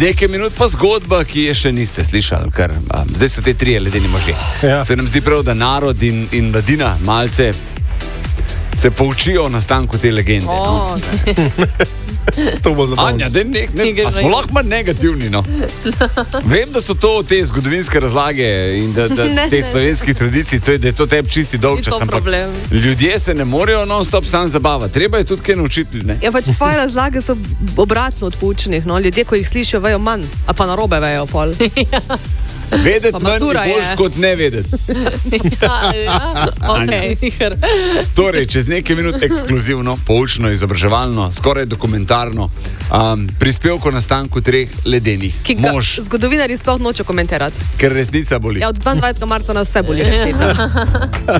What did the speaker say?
nekaj minut pa zgodba, ki je še niste slišali, ker zdaj so te 3 ledeni možje. Ja. Se nam zdi prav, da narod in mladina malce se poučijo o nastanku te legende. O, To bo zabavno. Anja, a smo lahko manj negativni, no? Vem, da so to te zgodovinske razlage in da teh slovenskih tradicij, da je to tebi čisti dolgčas, ampak ljudje se ne morejo non-stop sam zabavati. Treba je tudi kaj naučiti, ne? Ja, pač tvoje razlage so obratno od poučenih, no? Ljudje, ko jih slišijo, vejo manj, a pa narobe vejo pol. Vedeti manj je boljš kot ne vedeti. Torej, čez nekaj minut ekskluzivno, poučno, izobraževalno, skoraj dokumentarno prispevko o nastanku 3 ledenih mož. Zgodovinarji sploh nočejo komentirati. Ker resnica boli. Ja, od 22. marca nas vse boli resnica.